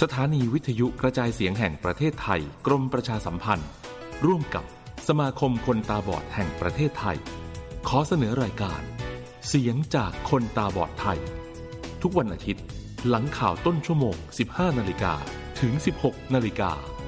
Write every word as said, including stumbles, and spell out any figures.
สถานีวิทยุกระจายเสียงแห่งประเทศไทยกรมประชาสัมพันธ์ร่วมกับสมาคมคนตาบอดแห่งประเทศไทยขอเสนอรายการเสียงจากคนตาบอดไทยทุกวันอาทิตย์หลังข่าวต้นชั่วโมง สิบห้านาฬิกา ถึง สิบหกนาฬิกา